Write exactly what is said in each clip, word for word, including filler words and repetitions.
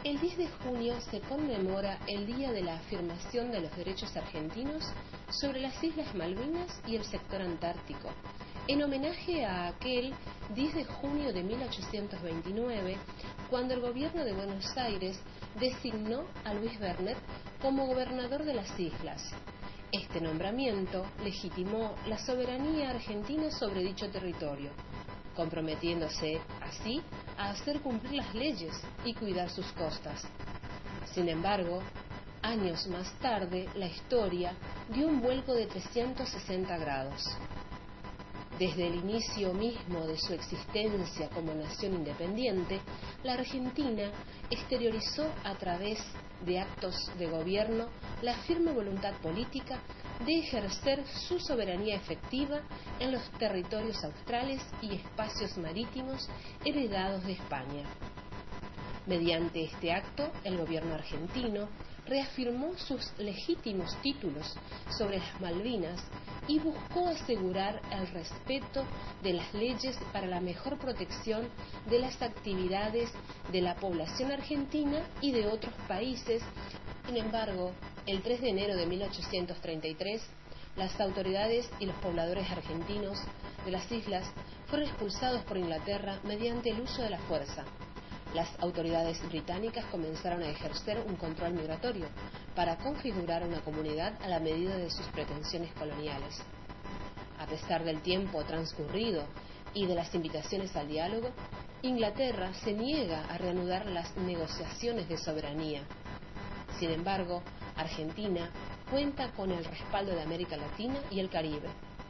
El diez de junio se conmemora el Día de la Afirmación de los Derechos Argentinos sobre las Islas Malvinas y el sector antártico, en homenaje a aquel diez de junio de mil ochocientos veintinueve, cuando el gobierno de Buenos Aires designó a Luis Bernet como gobernador de las islas. Este nombramiento legitimó la soberanía argentina sobre dicho territorio, comprometiéndose así a hacer cumplir las leyes y cuidar sus costas. Sin embargo, años más tarde, la historia dio un vuelco de trescientos sesenta grados. Desde el inicio mismo de su existencia como nación independiente, la Argentina exteriorizó a través de actos de gobierno la firme voluntad política de ejercer su soberanía efectiva en los territorios australes y espacios marítimos heredados de España. Mediante este acto, el gobierno argentino reafirmó sus legítimos títulos sobre las Malvinas y buscó asegurar el respeto de las leyes para la mejor protección de las actividades de la población argentina y de otros países. Sin embargo, el tres de enero de mil ochocientos treinta y tres, las autoridades y los pobladores argentinos de las islas fueron expulsados por Inglaterra mediante el uso de la fuerza. Las autoridades británicas comenzaron a ejercer un control migratorio para configurar una comunidad a la medida de sus pretensiones coloniales. A pesar del tiempo transcurrido y de las invitaciones al diálogo, Inglaterra se niega a reanudar las negociaciones de soberanía. Sin embargo, Argentina cuenta con el respaldo de América Latina y el Caribe.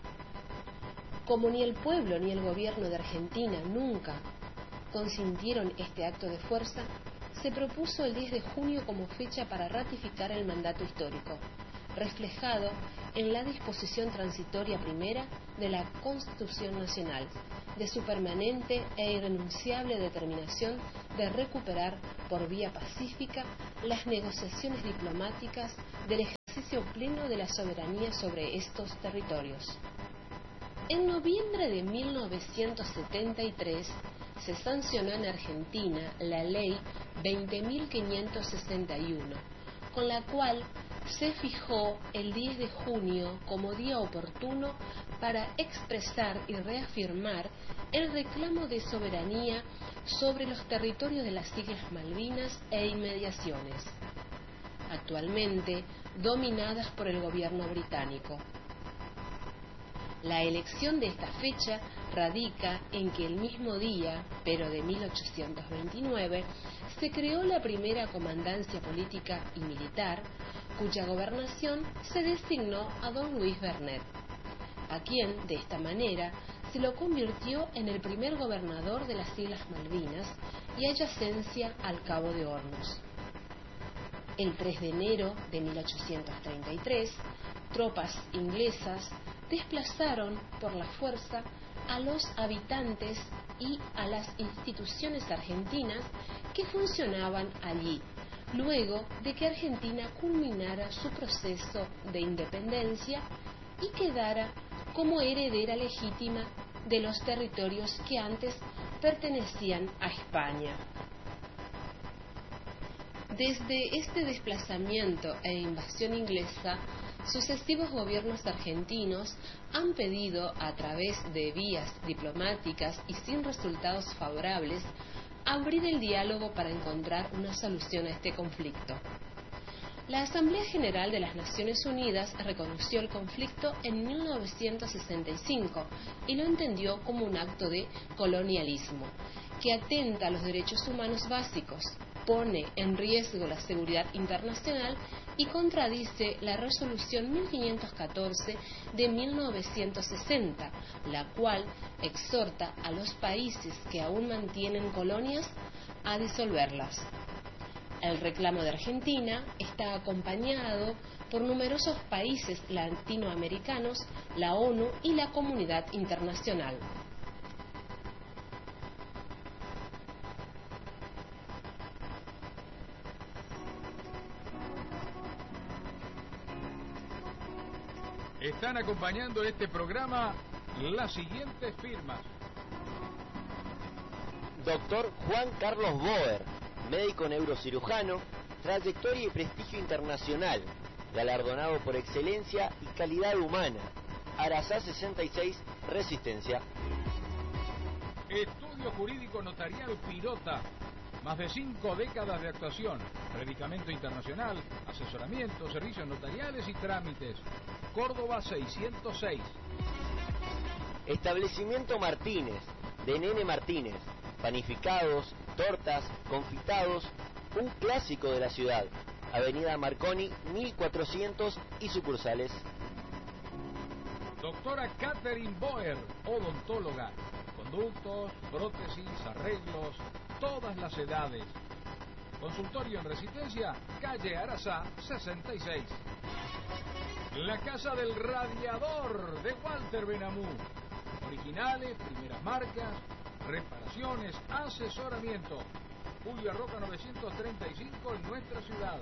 Como ni el pueblo ni el gobierno de Argentina nunca consintieron este acto de fuerza, se propuso el diez de junio como fecha para ratificar el mandato histórico, reflejado en la disposición transitoria primera de la Constitución Nacional, de su permanente e irrenunciable determinación de recuperar por vía pacífica las negociaciones diplomáticas del ejercicio pleno de la soberanía sobre estos territorios. En noviembre de mil novecientos setenta y tres, se sancionó en Argentina la Ley veinte mil quinientos sesenta y uno, con la cual se fijó el diez de junio como día oportuno para expresar y reafirmar el reclamo de soberanía sobre los territorios de las Islas Malvinas e inmediaciones, actualmente dominadas por el gobierno británico. La elección de esta fecha radica en que el mismo día, pero de mil ochocientos veintinueve, se creó la primera comandancia política y militar, cuya gobernación se designó a don Luis Bernet, a quien, de esta manera, se lo convirtió en el primer gobernador de las Islas Malvinas y adyacencia al Cabo de Hornos. El tres de enero de mil ochocientos treinta y tres, tropas inglesas desplazaron por la fuerza a los habitantes y a las instituciones argentinas que funcionaban allí, luego de que Argentina culminara su proceso de independencia y quedara como heredera legítima de los territorios que antes pertenecían a España. Desde este desplazamiento e invasión inglesa, sucesivos gobiernos argentinos han pedido, a través de vías diplomáticas y sin resultados favorables, abrir el diálogo para encontrar una solución a este conflicto. La Asamblea General de las Naciones Unidas reconoció el conflicto en mil novecientos sesenta y cinco y lo entendió como un acto de colonialismo que atenta a los derechos humanos básicos, pone en riesgo la seguridad internacional y contradice la resolución mil quinientos catorce de mil novecientos sesenta, la cual exhorta a los países que aún mantienen colonias a disolverlas. El reclamo de Argentina está acompañado por numerosos países latinoamericanos, la ONU y la comunidad internacional. Están acompañando este programa las siguientes firmas: Doctor Juan Carlos Boer, médico neurocirujano, trayectoria y prestigio internacional, galardonado por excelencia y calidad humana. Arasá sesenta y seis, Resistencia. Estudio Jurídico Notarial Pirota. Más de cinco décadas de actuación, predicamento internacional, asesoramiento, servicios notariales y trámites. Córdoba seiscientos seis. Establecimiento Martínez, de Nene Martínez. Panificados, tortas, confitados, un clásico de la ciudad. Avenida Marconi mil cuatrocientos y sucursales. Doctora Catherine Boer, odontóloga. Conductos, prótesis, arreglos, todas las edades. Consultorio en Resistencia, calle Arasá sesenta y seis. La Casa del Radiador de Walter Benamú. Originales, primeras marcas, reparaciones, asesoramiento. Julia Roca novecientos treinta y cinco en nuestra ciudad.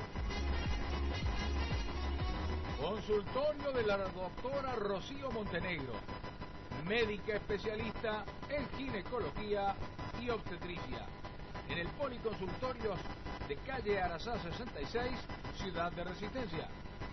Consultorio de la doctora Rocío Montenegro, médica especialista en ginecología y obstetricia, en el Policonsultorios de calle Arasá sesenta y seis, Ciudad de Resistencia.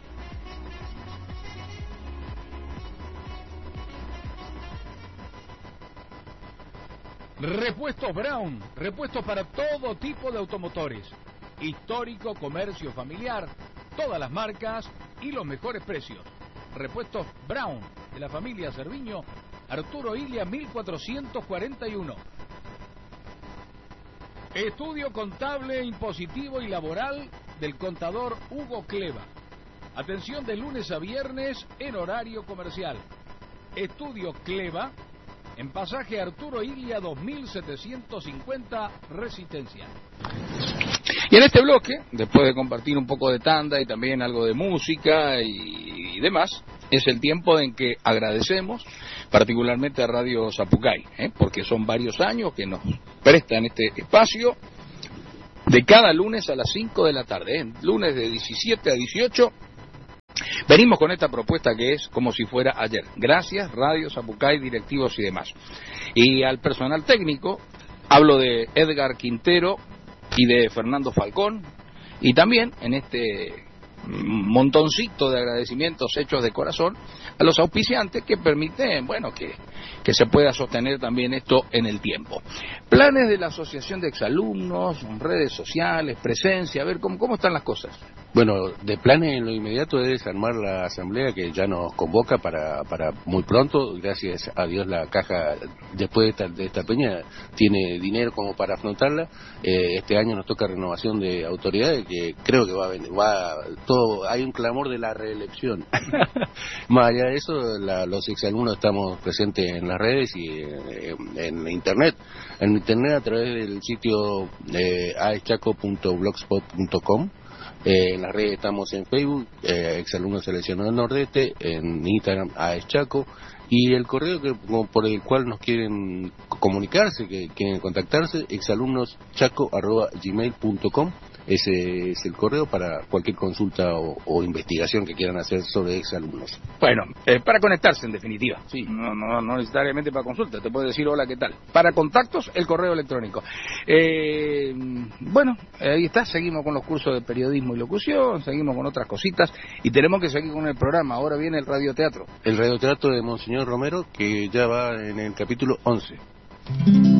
Repuestos Brown, repuestos para todo tipo de automotores, histórico, comercio familiar, todas las marcas y los mejores precios. Repuestos Brown, de la familia Cerviño, Arturo Ilia mil cuatrocientos cuarenta y uno. Estudio Contable, Impositivo y Laboral del contador Hugo Cleva. Atención de lunes a viernes en horario comercial. Estudio Cleva, en pasaje Arturo Ilia dos mil setecientos cincuenta, Resistencia. Y en este bloque, después de compartir un poco de tanda y también algo de música y, y demás, es el tiempo en que agradecemos particularmente a Radio Zapucay, ¿eh? porque son varios años que nos prestan este espacio de cada lunes a las cinco de la tarde, ¿eh? lunes de diecisiete a dieciocho. Venimos con esta propuesta que es como si fuera ayer. Gracias, Radio Zapucay, directivos y demás. Y al personal técnico, hablo de Edgar Quintero y de Fernando Falcón, y también en este montoncito de agradecimientos hechos de corazón a los auspiciantes que permiten, bueno, que, que se pueda sostener también esto en el tiempo. Planes de la Asociación de Exalumnos, redes sociales, presencia, a ver cómo, cómo están las cosas. Bueno, de planes en lo inmediato es armar la asamblea que ya nos convoca para, para muy pronto. Gracias a Dios la caja, después de esta, de esta peña, tiene dinero como para afrontarla. Eh, este año nos toca renovación de autoridades que creo que va a venir, va todo, hay un clamor de la reelección. Más allá de eso, la, los exalumnos estamos presentes en las redes y eh, en internet. En internet a través del sitio eh, aeschaco punto blogspot punto com. Eh, en las redes estamos en Facebook, eh, Exalumnos Seleccionados del Nordeste, en Instagram, Aeschaco, y el correo que por el cual nos quieren comunicarse, que quieren contactarse, exalumnoschaco arroba gmail punto com. Ese es el correo para cualquier consulta o, o investigación que quieran hacer sobre exalumnos. Bueno, eh, para conectarse en definitiva. Sí. No, no, no necesariamente para consulta, te puede decir hola, ¿qué tal? Para contactos, el correo electrónico. Eh, bueno, ahí está, seguimos con los cursos de periodismo y locución, seguimos con otras cositas y tenemos que seguir con el programa. Ahora viene el radioteatro. El radioteatro de Monseñor Romero, que ya va en el capítulo once.